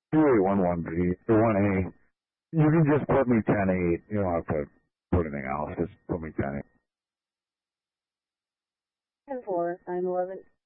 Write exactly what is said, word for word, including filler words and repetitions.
two eight one one B, or one A. You can just put me ten eight. You don't have to put anything else. Just put me ten eight. ten four, nine eleven.